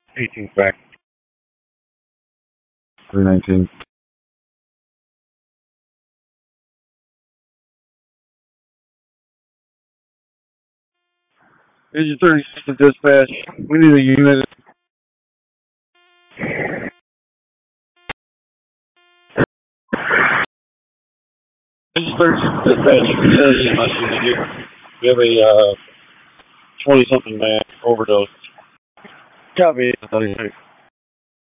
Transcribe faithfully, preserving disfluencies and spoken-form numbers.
eighteenth back. three nineteen. Engine thirty-six to dispatch. We need a unit. Engine thirty-six to dispatch. We have a uh, twenty-something man overdose. Copy. thirty-six.